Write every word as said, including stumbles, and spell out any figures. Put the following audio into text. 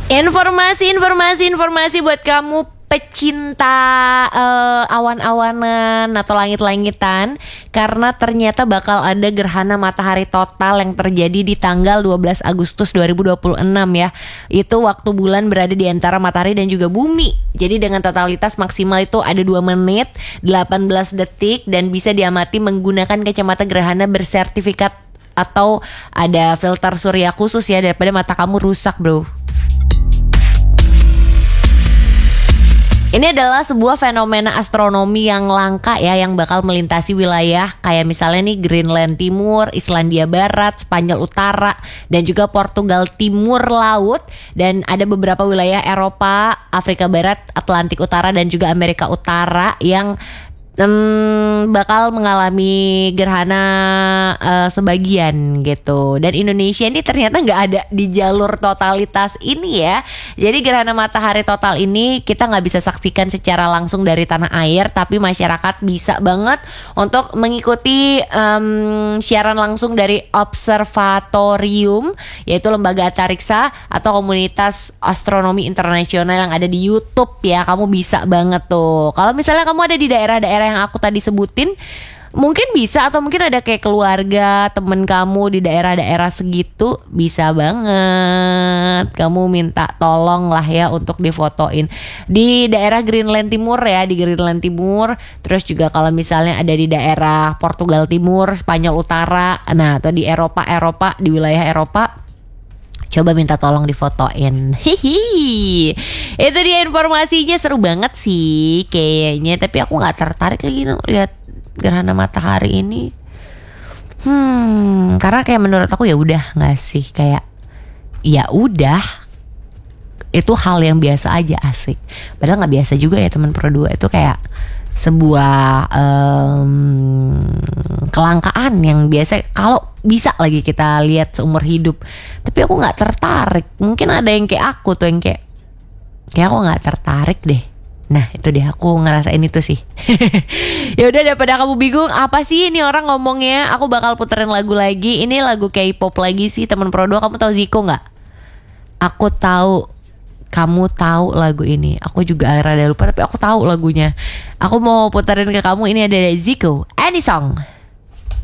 Informasi, informasi, informasi buat kamu pecinta uh, awan-awanan atau langit-langitan, karena ternyata bakal ada gerhana matahari total yang terjadi di tanggal dua belas Agustus dua ribu dua puluh enam ya. Itu waktu bulan berada di antara matahari dan juga bumi. Jadi dengan totalitas maksimal itu ada dua menit delapan belas detik dan bisa diamati menggunakan kacamata gerhana bersertifikat atau ada filter surya khusus ya, daripada mata kamu rusak, bro. Ini adalah sebuah fenomena astronomi yang langka ya, yang bakal melintasi wilayah kayak misalnya nih Greenland Timur, Islandia Barat, Spanyol Utara, dan juga Portugal Timur Laut. Dan ada beberapa wilayah Eropa, Afrika Barat, Atlantik Utara, dan juga Amerika Utara yang Hmm, bakal mengalami gerhana uh, sebagian gitu. Dan Indonesia ini ternyata nggak ada di jalur totalitas ini ya. Jadi gerhana matahari total ini kita nggak bisa saksikan secara langsung dari tanah air, tapi masyarakat bisa banget untuk mengikuti um, siaran langsung dari observatorium, yaitu lembaga antariksa atau komunitas astronomi internasional yang ada di YouTube ya. Kamu bisa banget tuh. Kalau misalnya kamu ada di daerah-daerah yang aku tadi sebutin, mungkin bisa, atau mungkin ada kayak keluarga, temen kamu di daerah-daerah segitu, bisa banget kamu minta tolong lah ya untuk difotoin di daerah Greenland Timur ya, di Greenland Timur. Terus juga kalau misalnya ada di daerah Portugal Timur, Spanyol Utara, nah atau di Eropa Eropa di wilayah Eropa, coba minta tolong difotoin. Hihi. Itu dia informasinya, seru banget sih kayaknya. Tapi aku gak tertarik lagi lihat gerhana matahari ini. Hmm, karena kayak menurut aku ya udah gak sih, kayak ya udah, itu hal yang biasa aja, asik. Padahal gak biasa juga ya teman Pro dua. Itu kayak sebuah um, kelangkaan yang biasa kalau bisa lagi kita lihat seumur hidup. Tapi aku nggak tertarik. Mungkin ada yang kayak aku tuh yang kayak kayak aku nggak tertarik deh. Nah itu deh, aku ngerasain itu sih. Ya udah, daripada kamu bingung apa sih ini orang ngomongnya, aku bakal puterin lagu lagi. Ini lagu K-pop lagi sih teman Pro dua. Kamu tahu Zico nggak? Aku tahu. Kamu tahu lagu ini. Aku juga rada lupa, tapi aku tahu lagunya. Aku mau puterin ke kamu. Ini ada Zico, Any Song.